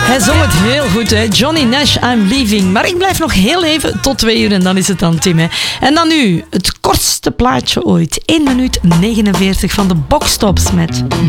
Hij zong het heel goed, hè? Johnny Nash, I'm Leaving. Maar ik blijf nog heel even tot 2 uur en dan is het aan Tim. Hè? En dan nu, het kortste plaatje ooit. 1 minuut 49 van de Boxtops met